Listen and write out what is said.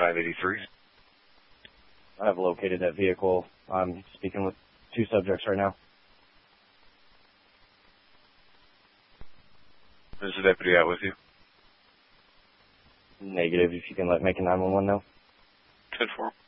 583. I've located that vehicle. I'm speaking with 2 subjects right now. Is the deputy out with you? Negative, if you can let make a 911 know. 10-4.